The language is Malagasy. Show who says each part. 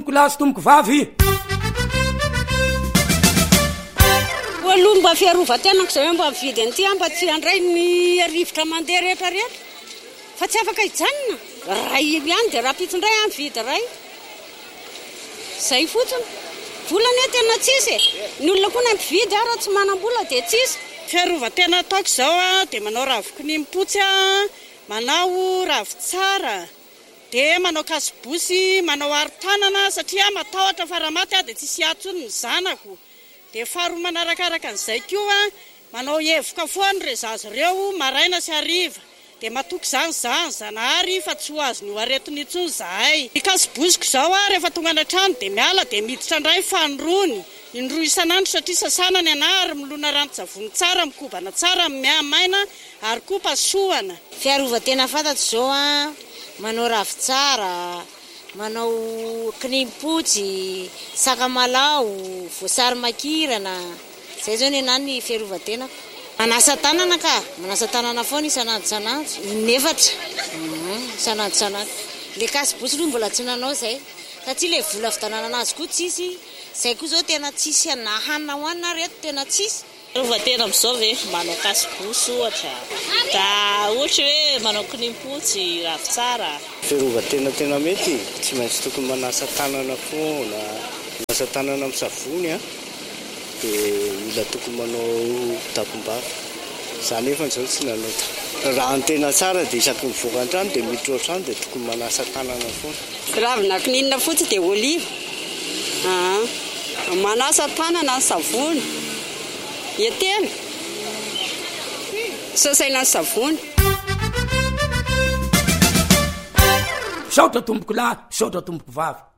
Speaker 1: Lasy tomboko vavy
Speaker 2: aloha mba fiarovan-tenako zay hoe mba mividy an'ity mba tsy handray ny rivotra mandeha rehetrarehetra fa tsy afaka hijanona ray ihany dia raha pitondray mividy ray zay fotsiny volana tena tsisy ny olona koa na mividy raha tsy manam-bola dia tsisy. Fiarovan-tena ataoko izao dia manao ravin-kinimpotsy manao ravitsara dia manao kasibosy manao arotanana satria matahotra faramaty dia tsisy atsony ny zanako. Dia faharoa manarakaraka an'izay koa manao evoka foana re zaza ireo maraina sy hariva dia matoky izany zanahary fa tsy ho azo ny ho aretiny intsony zahay. Ny kasibosiko izao rehefa tonga any an-trano dia miala dia miditra indray fanirony indroa isan'andro satria sasana ny ana ary milona ranon-tsavony tsara mikobana tsara miamaina ary koa pasohana.
Speaker 3: Fiarovan-tena fantatro izao manao ravitsara manao kinimpotsy sakamalao voasary makirana zay zao ny anany fiarovan-tena. Manasa tanana foana isan'andro inefatra isan'andro le kasibosy aloha mbola tsy nanao zay satria le vola fidanana anazy koa tsisy zay koa zao tena tsisy hanina hoanina reto tena tsisy.
Speaker 4: Fiarovan-tena amin'izao ve manao kasibosy ohatra da ohatra hoe manao kinimpotsy ravitsara.
Speaker 5: Fiarovan-tena tena mety tsy maintsy tokony manasa tanana foana manasa tanana amin'ny savony dia mila tokony manao takom-bava izany efa izao tsy nanao raha ny tena tsara dia isaky mivoaka an-trano dia miditra ao-trano dia tokony manasa tanana foana.
Speaker 2: Ravina kininina fotsy dia oliva manasa tanana ny savony etely sasaina ny savony.
Speaker 1: Saotra tomboko lahy saotra tomboko vavy.